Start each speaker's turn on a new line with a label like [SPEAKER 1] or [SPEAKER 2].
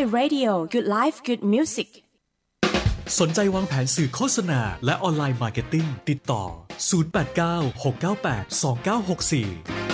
[SPEAKER 1] Radio Good Life Good Music
[SPEAKER 2] สนใจวางแผนสื่อโฆษณาและออนไลน์มาร์เก็ตติ้งติดต่อ 089 698 2964